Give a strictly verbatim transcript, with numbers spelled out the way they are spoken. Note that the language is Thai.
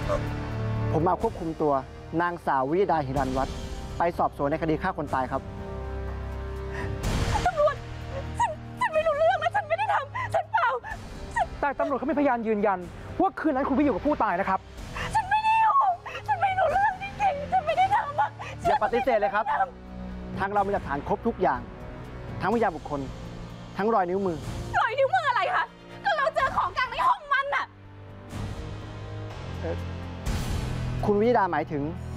ผมมาควบคุมตัวนางสาววิยดาหิรันวัฒน์ไปสอบสวนในคดีฆ่าคนตายครับตำรวจฉันฉันไม่รู้เรื่องนะฉันไม่ได้ทำฉันเปล่าแต่ตำรวจเขามีพยานยืนยันว่าคืนนั้นคุณวิอยู่กับผู้ตายนะครับฉันไม่ได้อยู่ฉันไม่รู้เรื่องจริงๆฉันไม่ได้ทำอะอย่าปฏิเสธเลยครับทางเรามีหลักฐานครบทุกอย่างทั้งพยานบุคคลทั้งรอยนิ้วมือรอยนิ้วมืออะไรคะก็เราเจอของกลางในห้องมันน่ะคุณวิยดาหมายถึง